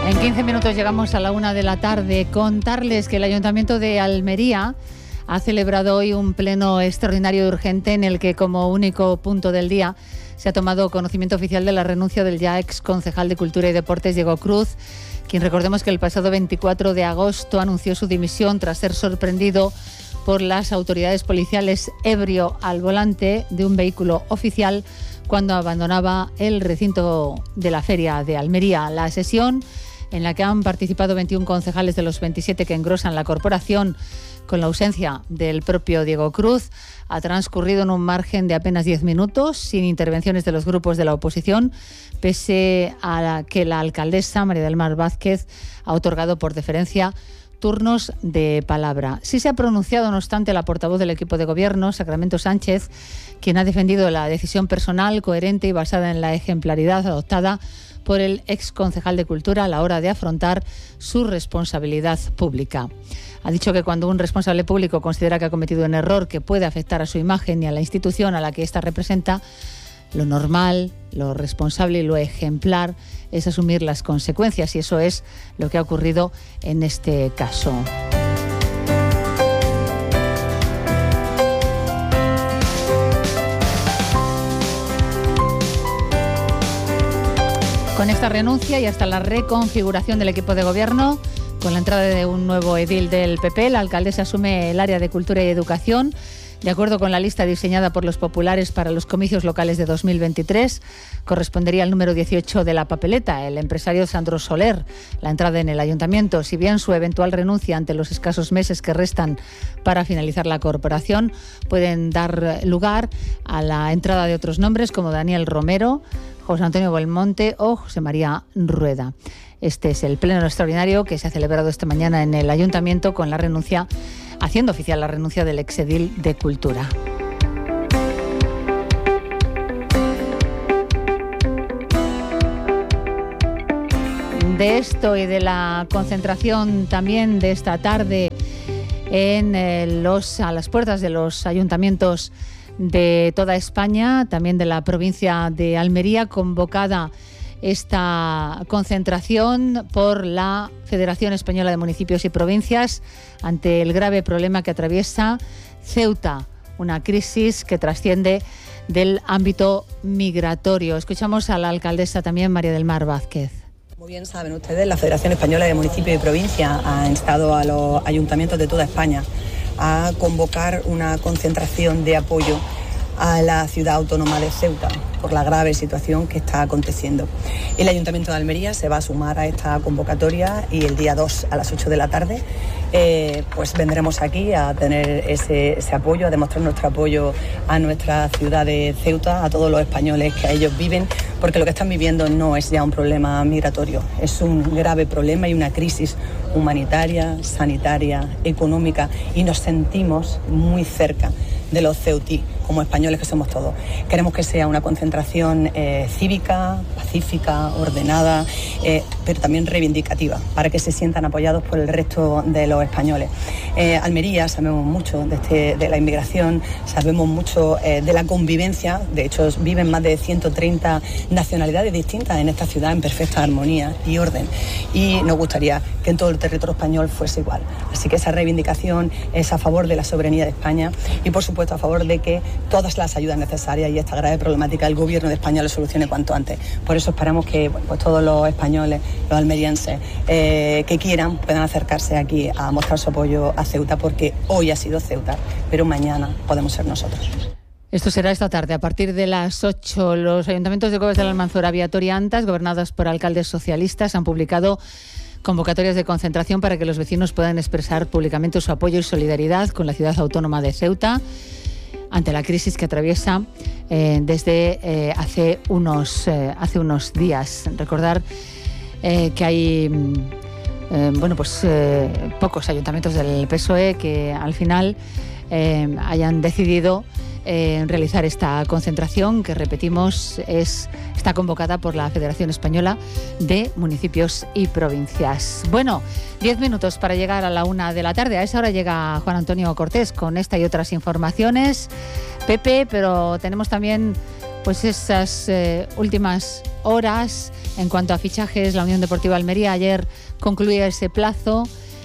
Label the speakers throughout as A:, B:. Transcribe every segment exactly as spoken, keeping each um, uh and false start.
A: En quince minutos llegamos a la una de la tarde. Contarles que el Ayuntamiento de Almería ha celebrado hoy un pleno extraordinario y urgente en el que, como único punto del día, se ha tomado conocimiento oficial de la renuncia del ya ex concejal de Cultura y Deportes, Diego Cruz, quien, recordemos que el pasado veinticuatro de agosto anunció su dimisión tras ser sorprendido por las autoridades policiales ebrio al volante de un vehículo oficial cuando abandonaba el recinto de la Feria de Almería. La sesión, en la que han participado veintiún concejales de los veintisiete que engrosan la corporación, con la ausencia del propio Diego Cruz, ha transcurrido en un margen de apenas diez minutos, sin intervenciones de los grupos de la oposición, pese a la que la alcaldesa María del Mar Vázquez ha otorgado por deferencia turnos de palabra. Sí se ha pronunciado, no obstante, la portavoz del equipo de gobierno, Sacramento Sánchez, quien ha defendido la decisión personal, coherente y basada en la ejemplaridad adoptada por el ex concejal de Cultura a la hora de afrontar su responsabilidad pública. Ha dicho que cuando un responsable público considera que ha cometido un error que puede afectar a su imagen y a la institución a la que ésta representa, lo normal, lo responsable y lo ejemplar es asumir las consecuencias, y eso es lo que ha ocurrido en este caso. Con esta renuncia y hasta la reconfiguración del equipo de gobierno, con la entrada de un nuevo edil del P P, la alcaldesa asume el área de Cultura y Educación. De acuerdo con la lista diseñada por los populares para los comicios locales de dos mil veintitrés, correspondería al número dieciocho de la papeleta, el empresario Sandro Soler, la entrada en el ayuntamiento. Si bien su eventual renuncia ante los escasos meses que restan para finalizar la corporación pueden dar lugar a la entrada de otros nombres como Daniel Romero, José Antonio Belmonte o José María Rueda. Este es el pleno extraordinario que se ha celebrado esta mañana en el ayuntamiento, con la renuncia, haciendo oficial la renuncia del exedil de Cultura. De esto y de la concentración también de esta tarde en eh, los, a las puertas de los ayuntamientos de toda España, también de la provincia de Almería, convocada esta concentración por la Federación Española de Municipios y Provincias ante el grave problema que atraviesa Ceuta, una crisis que trasciende del ámbito migratorio. Escuchamos a la alcaldesa también, María del Mar Vázquez.
B: Como bien saben ustedes, la Federación Española de Municipios y Provincias ha instado a los ayuntamientos de toda España a convocar una concentración de apoyo a la ciudad autónoma de Ceuta por la grave situación que está aconteciendo. El Ayuntamiento de Almería se va a sumar a esta convocatoria y el día dos a las ocho de la tarde eh, pues vendremos aquí a tener ese, ese apoyo, a demostrar nuestro apoyo a nuestra ciudad de Ceuta, a todos los españoles que a ellos viven, porque lo que están viviendo no es ya un problema migratorio, es un grave problema y una crisis humanitaria, sanitaria, económica, y nos sentimos muy cerca de los ceutí, como españoles que somos todos. Queremos que sea una concentración eh, cívica, pacífica, ordenada, eh, pero también reivindicativa, para que se sientan apoyados por el resto de los españoles. Eh, Almería, sabemos mucho de, este, de la inmigración, sabemos mucho eh, de la convivencia. De hecho, viven más de ciento treinta nacionalidades distintas en esta ciudad en perfecta armonía y orden. Y nos gustaría que en todo el territorio español fuese igual. Así que esa reivindicación es a favor de la soberanía de España y, por supuesto, a favor de que todas las ayudas necesarias y esta grave problemática el Gobierno de España lo solucione cuanto antes. Por eso esperamos que bueno, pues todos los españoles, los almerienses eh, que quieran puedan acercarse aquí a mostrar su apoyo a Ceuta, porque hoy ha sido Ceuta, pero mañana podemos ser nosotros.
A: Esto será esta tarde, a partir de las ocho. Los ayuntamientos de Cobes de la Almanzora, Viator y Antas, gobernados por alcaldes socialistas, han publicado convocatorias de concentración para que los vecinos puedan expresar públicamente su apoyo y solidaridad con la ciudad autónoma de Ceuta ante la crisis que atraviesa eh, desde eh, hace, unos, eh, hace unos días. Recordar eh, que hay eh, bueno, pues, eh, pocos ayuntamientos del P S O E que al final eh, hayan decidido eh, realizar esta concentración, que repetimos es está convocada por la Federación Española de Municipios y Provincias. Bueno, diez minutos para llegar a la una de la tarde. A esa hora llega Juan Antonio Cortés con esta y otras informaciones. Pepe, pero tenemos también pues esas eh, últimas horas. En cuanto a fichajes, la Unión Deportiva Almería ayer concluía ese plazo.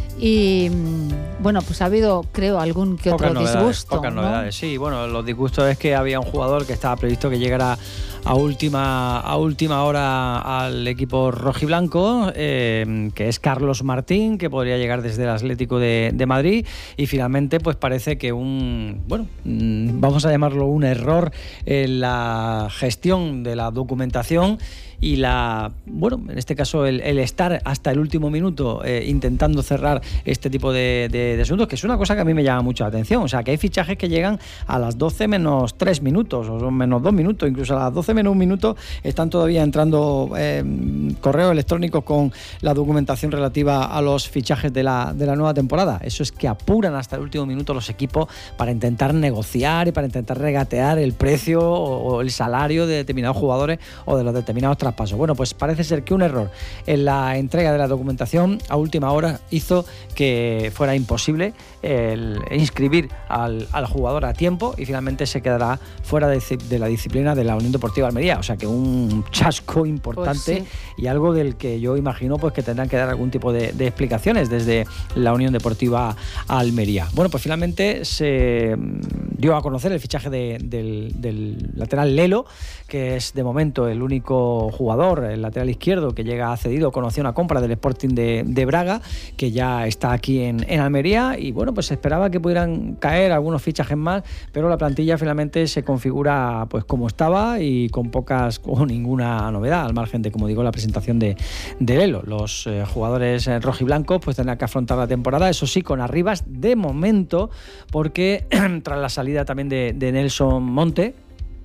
A: Y bueno, pues ha habido, creo, algún que otro
C: pocas
A: disgusto.
C: Novedades, pocas
A: ¿no?
C: novedades, sí. Bueno, los disgustos es que había un jugador que estaba previsto que llegara a última, a última hora al equipo rojiblanco, eh, que es Carlos Martín, que podría llegar desde el Atlético de, de Madrid. Y finalmente, pues parece que un, bueno, vamos a llamarlo un error en la gestión de la documentación y la, bueno, en este caso el, el estar hasta el último minuto eh, intentando cerrar este tipo de, de, de asuntos, que es una cosa que a mí me llama mucho la atención. O sea, que hay fichajes que llegan a las doce menos tres minutos, o menos dos minutos, incluso a las doce menos un minuto están todavía entrando eh, correos electrónicos con la documentación relativa a los fichajes de la, de la nueva temporada. Eso es que apuran hasta el último minuto los equipos para intentar negociar y para intentar regatear el precio o, o el salario de determinados jugadores o de los determinados trabajadores. Paso. Bueno, pues parece ser que un error en la entrega de la documentación a última hora hizo que fuera imposible el inscribir al, al jugador a tiempo y finalmente se quedará fuera de, de la disciplina de la Unión Deportiva Almería. O sea que un chasco importante, pues sí, y algo del que yo imagino pues que tendrán que dar algún tipo de, de explicaciones desde la Unión Deportiva Almería. Bueno, pues finalmente se dio a conocer el fichaje de, del, del lateral Lelo, que es de momento el único jugador, el lateral izquierdo, que llega cedido con opción a compra del Sporting de, de Braga, que ya está aquí en, en Almería. Y bueno, pues se esperaba que pudieran caer algunos fichajes más, pero la plantilla finalmente se configura pues como estaba y con pocas o ninguna novedad, al margen de, como digo, la presentación de, de Lelo. Los eh, jugadores eh, rojiblancos pues tendrán que afrontar la temporada, eso sí, con Arribas de momento, porque tras la salida también de, de Nelson Monte,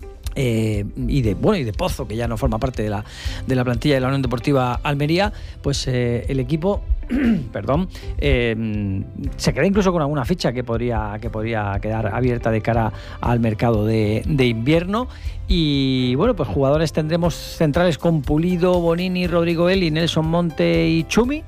C: Eh, y de bueno y de Pozo, que ya no forma parte de la, de la plantilla de la Unión Deportiva Almería, pues eh, el equipo perdón eh, se queda incluso con alguna ficha que podría, que podría quedar abierta de cara al mercado de, de invierno. Y bueno, pues jugadores tendremos centrales con Pulido, Bonini, Rodrigo Eli, Nelson Monte y Chumi.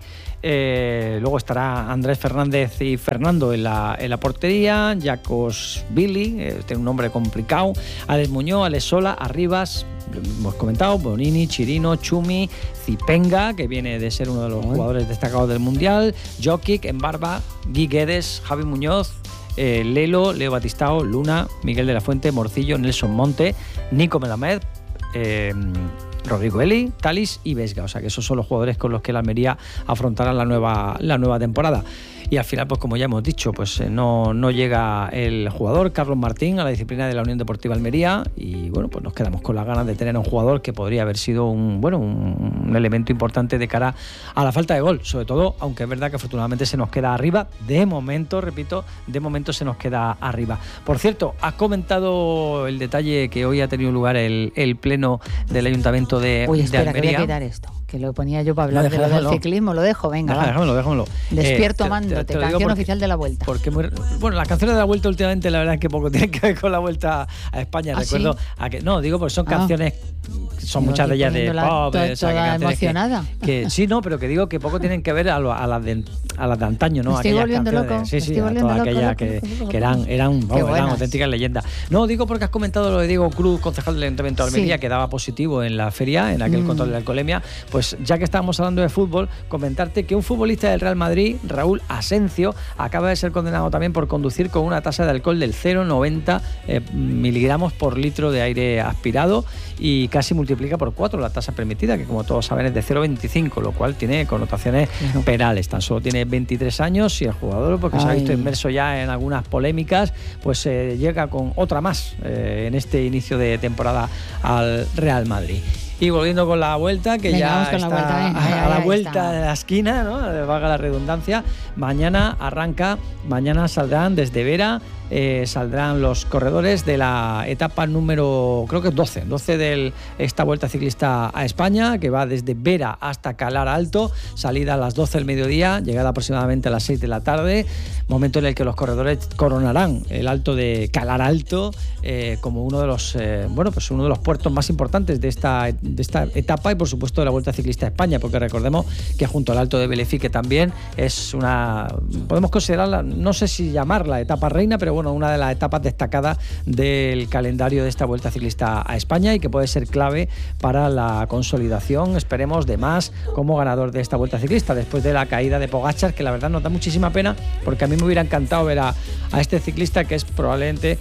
C: Eh, luego estará Andrés Fernández y Fernando en la, en la portería, Jacos Billy, eh, tiene un nombre complicado, Alex Muñoz, Alex Sola, Arribas, lo hemos comentado, Bonini, Chirino, Chumi, Zipenga, que viene de ser uno de los jugadores destacados del Mundial, Jokic, Embarba, Gui Guedes, Javi Muñoz, eh, Lelo, Leo Batistao, Luna, Miguel de la Fuente, Morcillo, Nelson Monte, Nico Melamed, eh, Rodrigo Eli, Talis y Vesga. O sea que esos son los jugadores con los que la Almería afrontará la nueva, la nueva temporada. Y al final, pues como ya hemos dicho, pues eh, no, no llega el jugador Carlos Martín a la disciplina de la Unión Deportiva Almería. Y bueno, pues nos quedamos con las ganas de tener a un jugador que podría haber sido un, bueno, un, un elemento importante de cara a la falta de gol. Sobre todo, aunque es verdad que afortunadamente se nos queda arriba. De momento, repito, de momento se nos queda arriba. Por cierto, has comentado el detalle que hoy ha tenido lugar el, el pleno del Ayuntamiento de,
A: Uy, espera,
C: de Almería.
A: Que voy a quitar esto, que lo ponía yo para hablar
C: No,
A: de lo del
C: déjalo.
A: ciclismo. Lo dejo, venga,
C: Deja,
A: va.
C: déjamelo, déjamelo.
A: Despierto
C: Eh, te-
A: amándote,
C: te- te lo digo
A: canción
C: porque-
A: oficial de la Vuelta.
C: Porque muy, bueno, las canciones de la Vuelta últimamente la verdad es que poco tienen que ver con la Vuelta a España.
A: ¿Ah,
C: Recuerdo
A: sí?
C: a que no, digo porque son
A: Ah.
C: canciones, son
A: Digo,
C: muchas de
A: aquí
C: ellas de
A: poniéndola
C: pop,
A: to-
C: o sea, que
A: toda
C: canciones que-
A: emocionada.
C: Que, sí, no, pero que digo que poco tienen que ver a, lo- a las de a las de antaño, ¿no?
A: Me estoy
C: Aquellas
A: volviendo
C: canciones
A: loco,
C: de- sí,
A: me
C: sí,
A: estoy
C: a
A: volviendo
C: todas
A: loco,
C: aquellas
A: loco,
C: que,
A: loco, loco.
C: que eran, eran, vamos, eran
A: buenas.
C: auténticas leyendas. No, digo porque has comentado lo de Diego Cruz, concejal del Ayuntamiento de Almería,
A: Sí.
C: que daba positivo en la feria, en aquel
A: Mm.
C: control de la alcoholemia. Pues ya que estábamos hablando de fútbol, comentarte que un futbolista del Real Madrid, Raúl Asencio, acaba de ser condenado también por conducir con una tasa de alcohol del cero coma noventa eh, miligramos por litro de aire aspirado y casi multiplica por cuatro la tasa permitida, que como todos saben es de cero coma veinticinco, lo cual tiene connotaciones
A: Claro.
C: penales. Tan solo tiene veintitrés años y el jugador, porque se ha
A: Ay.
C: visto inmerso ya en algunas polémicas, pues eh, llega con otra más eh, en este inicio de temporada al Real Madrid. Y volviendo con la Vuelta, que
A: Venga,
C: ya
A: vamos con la
C: está
A: Vuelta, venga,
C: a,
A: ahí,
C: a la
A: ahí
C: vuelta
A: está.
C: de la esquina, ¿no? Valga la redundancia. Mañana arranca, mañana saldrán desde Vera, eh, saldrán los corredores de la etapa número, creo que es doce, doce de esta Vuelta Ciclista a España, que va desde Vera hasta Calar Alto, salida a las doce del mediodía, llegada aproximadamente a las seis de la tarde, momento en el que los corredores coronarán el Alto de Calar Alto eh, como uno de los, eh, bueno, pues uno de los puertos más importantes de esta de esta etapa y por supuesto de la Vuelta Ciclista a España, porque recordemos que junto al Alto de Belefique también es una, podemos considerarla, no sé si llamarla etapa reina, pero bueno, una de las etapas destacadas del calendario de esta Vuelta Ciclista a España y que puede ser clave para la consolidación, esperemos, de Mas como ganador de esta Vuelta Ciclista, después de la caída de Pogačar, que la verdad nos da muchísima pena, porque a mí me hubiera encantado ver a, a este ciclista que es probablemente,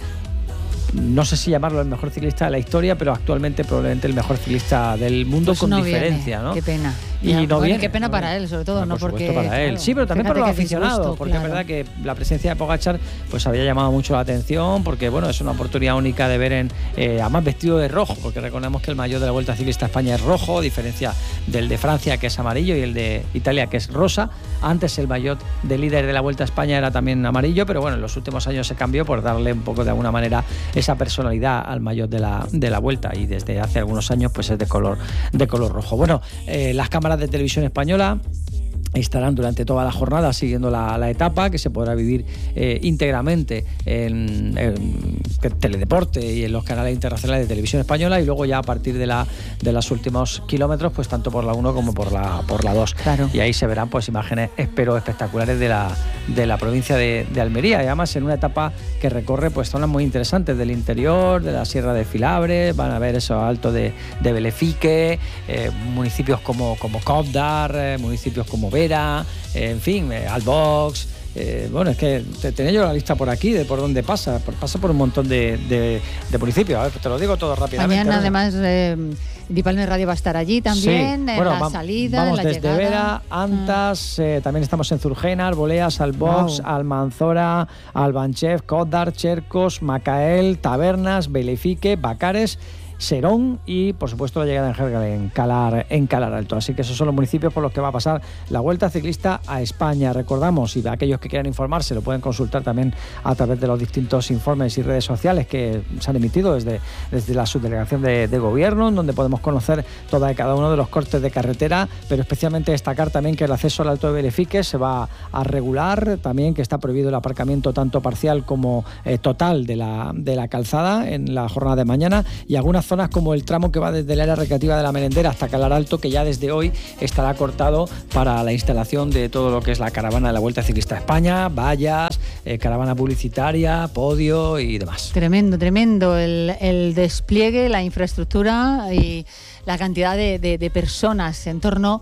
C: no sé si llamarlo el mejor ciclista de la historia, pero actualmente probablemente el mejor ciclista del mundo, pues con no diferencia,
A: viene.
C: ¿no?
A: Qué pena.
C: Y
A: ya,
C: no
A: bueno,
C: viene,
A: qué pena
C: no
A: para
C: viene.
A: él, sobre todo,
C: bueno,
A: no
C: por
A: porque
C: para
A: claro,
C: él. Sí, pero también para los aficionados, disgusto, porque claro. Es verdad que la presencia de Pogačar pues había llamado mucho la atención, porque bueno, es una oportunidad única de ver en eh, además vestido de rojo, porque recordemos que el maillot de la Vuelta Ciclista a España es rojo, a diferencia del de Francia, que es amarillo, y el de Italia, que es rosa. Antes el maillot de líder de la Vuelta a España era también amarillo, pero bueno, en los últimos años se cambió por darle un poco de alguna manera esa personalidad al maillot de la, de la Vuelta, y desde hace algunos años pues es de color, de color rojo. Bueno, eh, las cámaras de televisión española estarán durante toda la jornada siguiendo la, la etapa, que se podrá vivir eh, íntegramente en, en Teledeporte y en los canales internacionales de televisión española, y luego ya a partir de la de los últimos kilómetros, pues tanto por la uno como por la por la dos.
A: Claro. Y
C: ahí se verán pues imágenes, espero, espectaculares de la de la provincia de, de Almería, y además en una etapa que recorre pues zonas muy interesantes del interior, de la Sierra de Filabres, van a ver eso alto de, de Belefique, eh, municipios como, como Cobdar, eh, municipios como Vera, eh, en fin, eh, Albox. Eh, bueno, es que te, tenía yo la lista por aquí de por dónde pasa, por, pasa por un montón de, de, de municipios. A ver, te lo digo todo rápidamente.
A: Mañana,
C: ¿no?
A: además, eh, Di Palmer Radio va a estar allí también,
C: sí.
A: en
C: Bueno,
A: la
C: va,
A: salida,
C: vamos
A: en la
C: desde
A: llegada.
C: Vera, Antas, mm. eh, también estamos en Zurgena, Arboleas, Albox, wow. Almanzora, Albanchev, Codar, Chercos, Macael, Tabernas, Belefique, Bacares, Serón y por supuesto la llegada en Jergal en Calar, en Calar Alto. Así que esos son los municipios por los que va a pasar la Vuelta Ciclista a España. Recordamos, y aquellos que quieran informarse lo pueden consultar también a través de los distintos informes y redes sociales que se han emitido desde, desde la subdelegación de, de gobierno, en donde podemos conocer toda y cada uno de los cortes de carretera, pero especialmente destacar también que el acceso al Alto de Belefique se va a regular, también que está prohibido el aparcamiento tanto parcial como eh, total de la, de la calzada en la jornada de mañana, y algunas zonas como el tramo que va desde el área recreativa de la Merendera hasta Calar Alto, que ya desde hoy estará cortado para la instalación de todo lo que es la caravana de la Vuelta Ciclista a España, vallas, eh, caravana publicitaria, podio y demás.
A: Tremendo, tremendo el, el despliegue, la infraestructura y la cantidad de, de, de personas en torno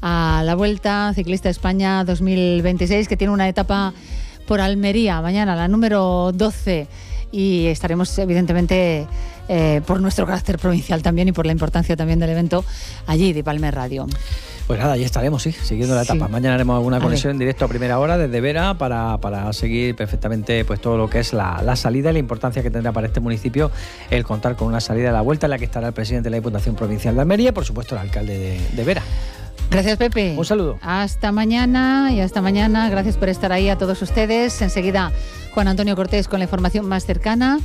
A: a la Vuelta Ciclista a España dos mil veintiséis, que tiene una etapa por Almería mañana, la número doce, y estaremos evidentemente eh, por nuestro carácter provincial también y por la importancia también del evento allí de Palmer Radio.
C: Pues nada, ahí estaremos, sí, siguiendo la etapa. Sí. Mañana haremos alguna conexión en directo a primera hora desde Vera para, para seguir perfectamente pues todo lo que es la, la salida y la importancia que tendrá para este municipio el contar con una salida de la Vuelta en la que estará el presidente de la Diputación Provincial de Almería y por supuesto el alcalde de, de Vera.
A: Gracias, Pepe.
C: Un saludo.
A: Hasta mañana y hasta mañana. Gracias por estar ahí a todos ustedes. Enseguida Juan Antonio Cortés con la información más cercana.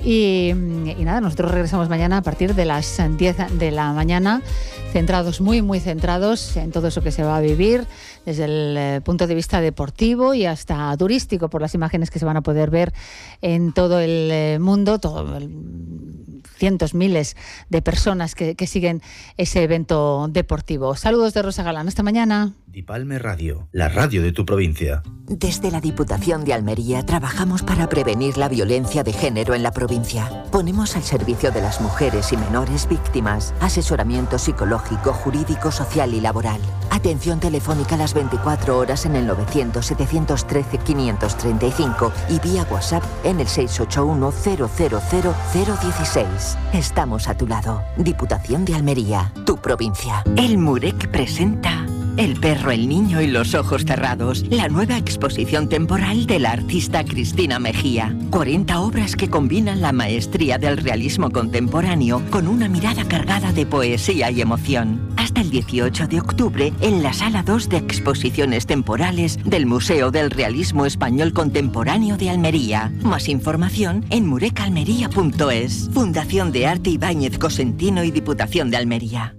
A: Y, y nada, nosotros regresamos mañana a partir de las diez de la mañana, centrados, muy, muy centrados en todo eso que se va a vivir desde el eh, punto de vista deportivo y hasta turístico, por las imágenes que se van a poder ver en todo el eh, mundo, todo el, cientos, miles de personas que, que siguen ese evento deportivo. Saludos de Rosa Galán. Hasta mañana.
D: Di Palmer Radio, la radio de tu provincia.
E: Desde la Diputación de Almería trabajamos para prevenir la violencia de género en la provincia. Ponemos al servicio de las mujeres y menores víctimas asesoramiento psicológico, jurídico, social y laboral. Atención telefónica las veinticuatro horas en el novecientos, setecientos trece, quinientos treinta y cinco y vía WhatsApp en el seis ocho uno, cero cero cero, cero dieciséis. Estamos a tu lado. Diputación de Almería, tu provincia.
F: El Murek presenta El perro, el niño y los ojos cerrados, la nueva exposición temporal de la artista Cristina Mejía. cuarenta obras que combinan la maestría del realismo contemporáneo con una mirada cargada de poesía y emoción. Hasta el dieciocho de octubre en la Sala dos de Exposiciones Temporales del Museo del Realismo Español Contemporáneo de Almería. Más información en murecalmería punto es. Fundación de Arte Ibáñez Cosentino y Diputación de Almería.